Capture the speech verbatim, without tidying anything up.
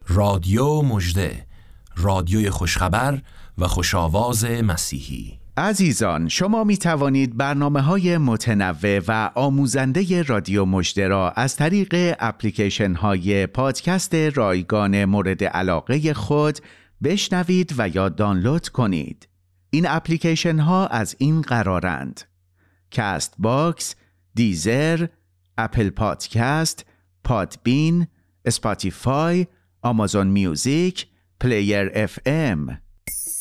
رادیو مژده، رادیوی خوشخبر و خوشاواز مسیحی. عزیزان، شما می توانید برنامه‌های متنوع و آموزنده رادیو مژده را از طریق اپلیکیشن‌های پادکست رایگان مورد علاقه خود بشنوید و یا دانلود کنید. این اپلیکیشن‌ها از این قرارند: کست باکس، دیزر، اپل پادکست، پادبین، اسپاتیفای، آمازون میوزیک، پلیر اف ام.